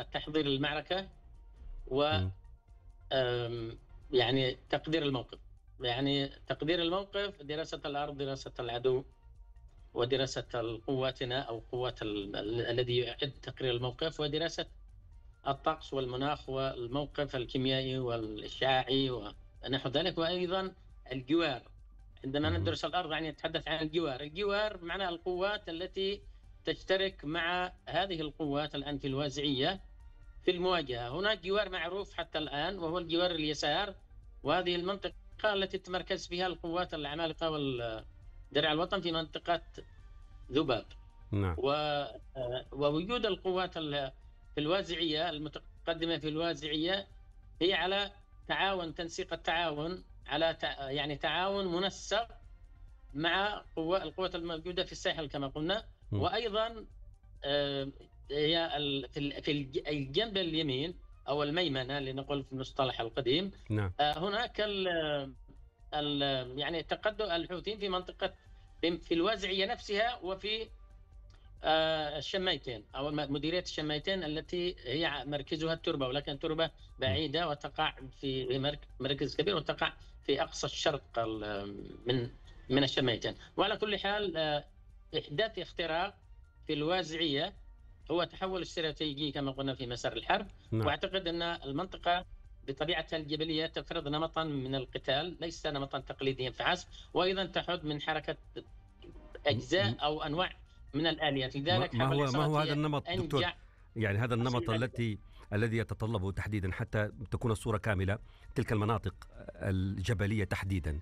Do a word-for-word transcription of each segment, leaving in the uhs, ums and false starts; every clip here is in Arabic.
التحضير للمعركة و مم. آم، يعني تقدير الموقف. يعني تقدير الموقف، دراسة الأرض، دراسة العدو، ودراسة قواتنا أو قوات ال- ال- الذي يعد تقرير الموقف، ودراسة الطقس والمناخ والموقف الكيميائي والإشعاعي ونحو ذلك، وأيضا الجوار. عندما مم. ندرس الأرض يعني نتحدث عن الجوار. الجوار معناها القوات التي تشترك مع هذه القوات الآن في الوازعية في المواجهة. هناك جوار معروف حتى الآن وهو الجوار اليسار، وهذه المنطقة التي تتمركز فيها القوات العمالقة والدرع الوطن في منطقة ذباب. نعم. و... آه، ووجود القوات ال- في الوازعية، المتقدمة في الوازعية، هي على تعاون، تنسيق التعاون على تع... يعني تعاون منسق مع قوة القوات الموجودة في الساحل كما قلنا. مم. وأيضا آه، هي ال- في ال- في الج- الجنب اليمين أو الميمنة لنقول في المصطلح القديم. نعم. آه، هناك ال ال يعني تقدم الحوثيين في منطقة في في الوازعية نفسها، وفي آه، الشميتين أو مديرية الشميتين التي هي مركزها التربة، ولكن تربة مم. بعيدة وتقع في مرك- مركز كبير وتقع في أقصى الشرق ال- من من الشميتين. وعلى كل حال آه، إحداث اختراق في الوازعية هو تحول استراتيجي كما قلنا في مسار الحرب. نعم. واعتقد ان المنطقه بطبيعتها الجبليه تفرض نمطا من القتال ليس نمطا تقليديا فحسب، وايضا تحد من حركه م- اجزاء او انواع من الاليات. ما لذلك ما حرب هو ما العصابات هو هذا هي النمط دكتور؟ انجع يعني هذا النمط أصيلة. التي الذي يتطلبه تحديدا حتى تكون الصورة كاملة، تلك المناطق الجبلية تحديدا.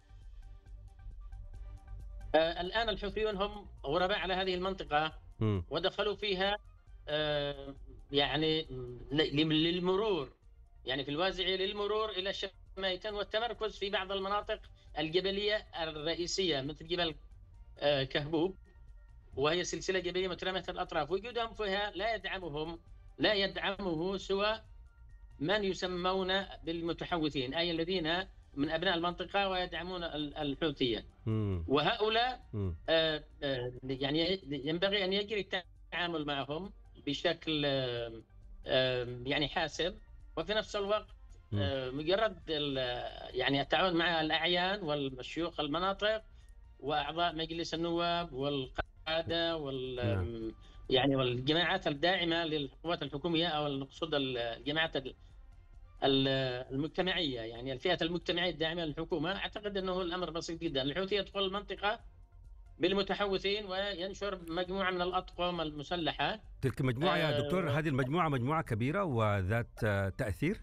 آه الان الحوثيون هم غرباء على هذه المنطقه مم. ودخلوا فيها آه يعني ل- للمرور، يعني في الوازعية للمرور إلى الشميتين والتمركز في بعض المناطق الجبلية الرئيسية مثل جبل آه، كهبوب، وهي سلسلة جبلية مترامية الأطراف. وجودهم فيها لا يدعمهم لا يدعمه سوى من يسمون بالمتحوثين، أي الذين من أبناء المنطقة ويدعمون ال- الحوثية. مم. وهؤلاء مم. آه، آه، يعني ينبغي أن يجري التعامل معهم بشكل آه، آه، يعني حاسم، وفي نفس الوقت مم. آه، مجرد ال- يعني التعاون مع الأعيان والشيوخ المناطق وأعضاء مجلس النواب والقادة نعم. وال يعني والجماعات الداعمة للقوات الحكومية، أو نقصد الجماعات ال- المجتمعية، يعني الفئة المجتمعية الداعمة للحكومة. أعتقد أنه الأمر بسيط جدا. الحوثي يدخل المنطقة بالمتحوثين وينشر مجموعة من الأطقم المسلحة. تلك مجموعة يا دكتور، آه، هذه المجموعة مجموعة كبيرة وذات آه، تأثير.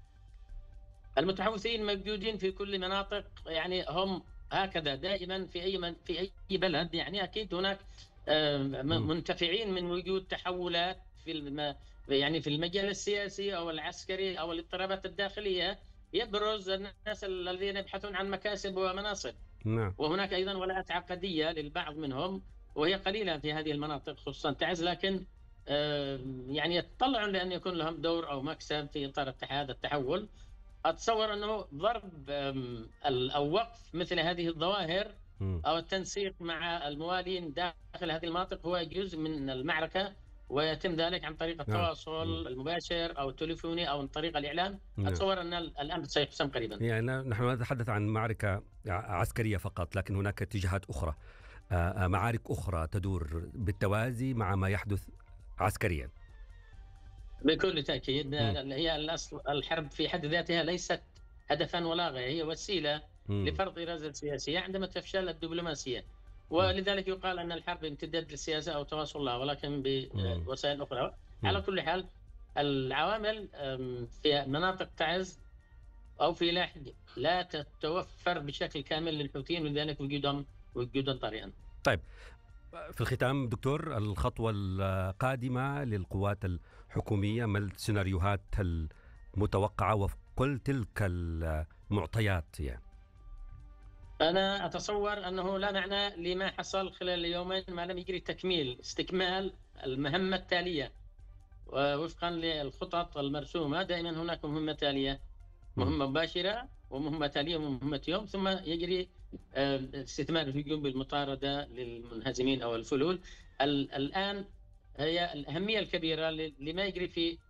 المتحوثين موجودين في كل مناطق، يعني هم هكذا دائما في أي من في أي بلد. يعني أكيد هناك آه، م- مم. منتفعين من وجود تحولات في الم يعني في المجال السياسي أو العسكري أو الاضطرابات الداخلية، يبرز الناس الذين يبحثون عن مكاسب ومناصب. نعم. وهناك أيضا ولاءات عقدية للبعض منهم، وهي قليلة في هذه المناطق خصوصا تعز، لكن آه، يعني يتطلعون لأن يكون لهم دور أو مكسب في إطار هذا التحول. أتصور أنه ضرب آم، ال- أو وقف مثل هذه الظواهر مم. أو التنسيق مع الموالين داخل هذه المناطق هو جزء من المعركة، ويتم ذلك عن طريق نعم. مم. التواصل المباشر أو التليفوني أو عن طريق الإعلام. نعم. أتصور أن ال- الأمر سيحسم قريبا. يعني نحن نتحدث عن معركة عسكرية فقط، لكن هناك اتجاهات أخرى، آه، آه، معارك أخرى تدور بالتوازي مع ما يحدث عسكريا. بكل تأكيد. مم. هي الأصل الحرب في حد ذاتها ليست هدفا ولا غاية، هي وسيلة مم. لفرض إرادة السياسية عندما تفشل الدبلوماسية. مم. ولذلك يقال أن الحرب امتداد للسياسة أو تواصل لها، ولكن مم. بوسائل أخرى. مم. على كل حال العوامل أم، في مناطق تعز أو في لاحق لا تتوفر بشكل كامل للحوثيين، ولذلك وجودهم وجودا طارئا. طيب، في الختام دكتور، الخطوة القادمة للقوات الحكومية، ما السيناريوهات المتوقعة وفق كل تلك المعطيات يعني؟ أنا أتصور أنه لا معنى لما حصل خلال اليومين ما لم يجري تكميل استكمال المهمة التالية. ووفقا للخطط المرسومة دائما هناك مهمة تالية، مهمة مباشرة ومهمة تالية ومهمة يوم، ثم يجري آه، استثمار الهجوم بالمطاردة للمنهزمين أو الفلول. ال- الآن هي الأهمية الكبيرة لما يجري في